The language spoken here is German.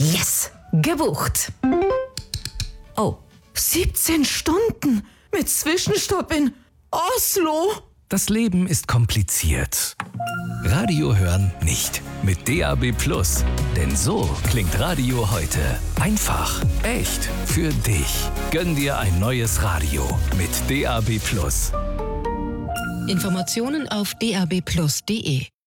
Yes, gebucht. Oh, 17 Stunden mit Zwischenstopp in Oslo. Das Leben ist kompliziert. Radio hören nicht. Mit DAB+. Denn so klingt Radio heute. Einfach, echt, für dich. Gönn dir ein neues Radio mit DAB+. Informationen auf dabplus.de